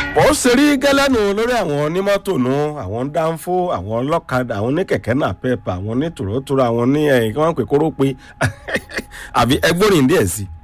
ó ṣe rí gẹ́lẹ́nu lórí àwọn onímọ́tò nù àwọn dánfó àwọn ọlọ́kadà àwọn oníkẹ̀kẹ́ náà pẹ́ẹ́pà àwọn onítòrótòrò àwọn ní ẹ̀yìn kí wọ́n pè kóró pé àbí ẹgbórin díẹ̀ sí i.